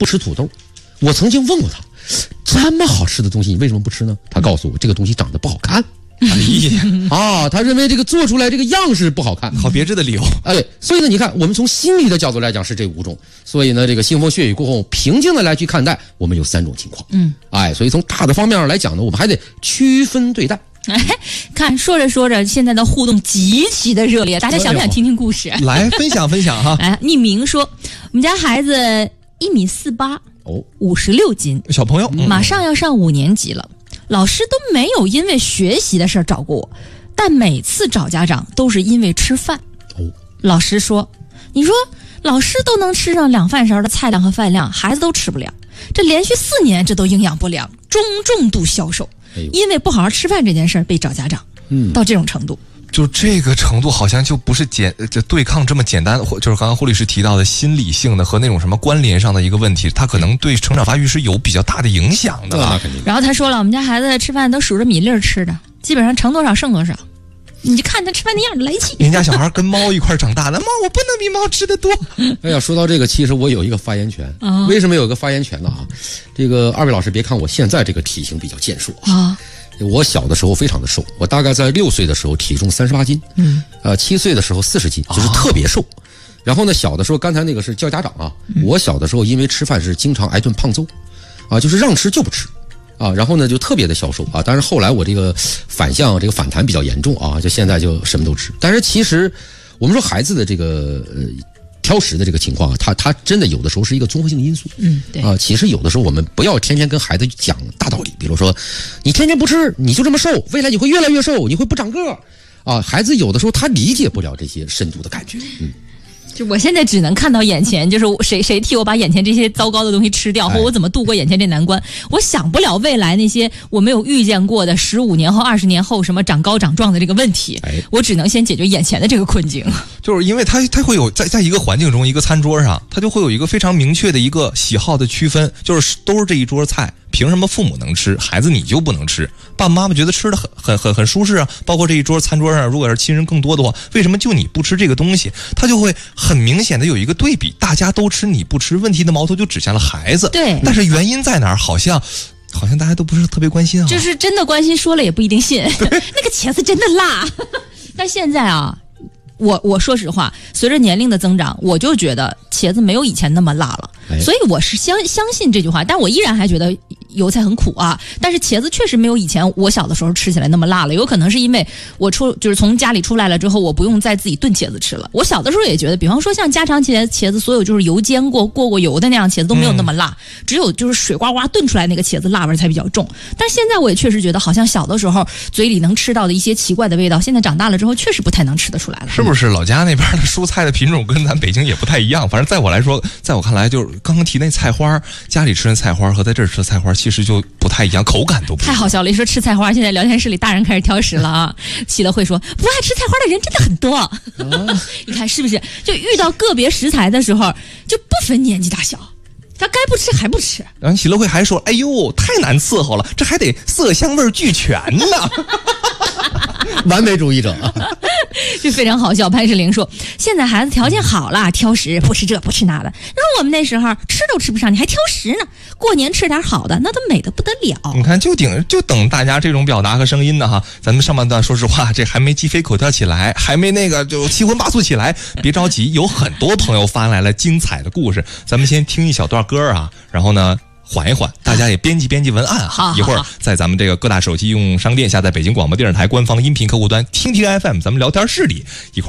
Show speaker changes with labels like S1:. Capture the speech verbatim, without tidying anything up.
S1: 不吃土豆。我曾经问过他，这么好吃的东西你为什么不吃呢？他告诉我，这个东西长得不好看。
S2: 哎呀，
S1: 啊，他认为这个做出来这个样式不好看，
S2: 好别致的理由。
S1: 哎，所以呢，你看，我们从心理的角度来讲是这五种，所以呢，这个腥风血雨过后，平静的来去看待，我们有三种情况。
S3: 嗯，
S1: 哎，所以从大的方面上来讲呢，我们还得区分对待。
S3: 哎，看说着说着，现在的互动极其的热烈，大家想不想听听故事？
S2: 来分享分享哈。
S3: 哎，匿名说，我们家孩子一米四八，
S1: 哦，
S3: 五十六斤，
S2: 小朋友、嗯、
S3: 马上要上五年级了。老师都没有因为学习的事儿找过我，但每次找家长都是因为吃饭。
S1: 哦，
S3: 老师说，你说老师都能吃上两饭勺的菜量和饭量，孩子都吃不了，这连续四年这都营养不良，中重度消瘦，
S1: 哎、
S3: 因为不好好吃饭这件事儿被找家长，
S1: 嗯，
S3: 到这种程度。
S2: 就这个程度，好像就不是简就对抗这么简单，或就是刚刚胡律师提到的心理性的和那种什么关联上的一个问题，它可能对成长发育是有比较大的影响的了。
S3: 然后他说了，我们家孩子吃饭都数着米粒吃的，基本上盛多少剩多少。你就看他吃饭那样来气。
S2: 人家小孩跟猫一块长大的，猫我不能比猫吃的多。
S1: 哎呀，说到这个，其实我有一个发言权。
S3: 啊、
S1: 为什么有个发言权呢？啊，这个二位老师别看我现在这个体型比较健硕
S3: 啊。
S1: 我小的时候非常的瘦，我大概在六岁的时候体重三十八斤，
S3: 嗯，
S1: 呃，七岁的时候四十斤，就是特别瘦。哦、然后呢，小的时候，刚才那个是叫家长啊，嗯、我小的时候因为吃饭是经常挨顿胖揍，啊，就是让吃就不吃，啊，然后呢就特别的消瘦啊。但是后来我这个反向这个反弹比较严重啊，就现在就什么都吃。但是其实我们说孩子的这个呃。挑食的这个情况啊，他他真的有的时候是一个综合性因素。
S3: 嗯，对
S1: 啊，其实有的时候我们不要天天跟孩子讲大道理，比如说，你天天不吃，你就这么瘦，未来你会越来越瘦，你会不长个啊。孩子有的时候他理解不了这些深度的感觉。嗯，
S3: 就我现在只能看到眼前，就是谁谁替我把眼前这些糟糕的东西吃掉，或我怎么度过眼前这难关。哎、我想不了未来那些我没有遇见过的十五年后、二十年后什么长高长壮的这个问题。哎、我只能先解决眼前的这个困境。
S2: 就是因为它它会有在在一个环境中，一个餐桌上，它就会有一个非常明确的一个喜好的区分，就是都是这一桌菜，凭什么父母能吃，孩子你就不能吃？爸爸妈妈觉得吃的很很很很舒适啊，包括这一桌餐桌上，如果是亲人更多的话，为什么就你不吃这个东西？它就会很明显的有一个对比，大家都吃你不吃，问题的矛头就指向了孩子。
S3: 对，
S2: 但是原因在哪儿？好像。好像大家都不是特别关心啊，
S3: 就是真的关心，说了也不一定信。那个茄子真的辣，但现在啊，我我说实话，随着年龄的增长，我就觉得茄子没有以前那么辣了，哎、所以我是相相信这句话，但我依然还觉得油菜很苦啊。但是茄子确实没有以前我小的时候吃起来那么辣了，有可能是因为我出就是从家里出来了之后，我不用再自己炖茄子吃了。我小的时候也觉得，比方说像家常茄茄子，所有就是油煎过过过油的那样茄子都没有那么辣，嗯、只有就是水呱呱炖出来那个茄子辣味才比较重。但是现在我也确实觉得，好像小的时候嘴里能吃到的一些奇怪的味道，现在长大了之后确实不太能吃得出来了。
S2: 是不是老家那边的蔬菜的品种跟咱北京也不太一样？反正在我来说，在我看来，就是刚刚提那菜花，家里吃的菜花和在这儿吃的菜花其实就不太一样，口感都不一样。
S3: 太好笑了！一说吃菜花，现在聊天室里大人开始挑食了啊。喜乐会说，不爱吃菜花的人真的很多。啊、你看是不是？就遇到个别食材的时候，就不分年纪大小。他该不吃还不吃，
S2: 然后喜乐会还说：“哎呦，太难伺候了，这还得色香味俱全呢。”
S1: 完美主义者，
S3: 这非常好笑。潘世玲说：“现在孩子条件好了，挑食不吃这不吃那的。然后我们那时候吃都吃不上，你还挑食呢？过年吃点好的，那都美得不得了。”
S2: 你看，就顶就等大家这种表达和声音呢哈。咱们上半段说实话，这还没鸡飞狗跳起来，还没那个就七荤八素起来，别着急，有很多朋友发来了精彩的故事，咱们先听一小段歌啊，然后呢。缓一缓，大家也编辑编辑文案哈。一会儿在咱们这个各大手机应用商店下载北京广播电视台官方音频客户端听听 F M， 咱们聊天室里一块儿。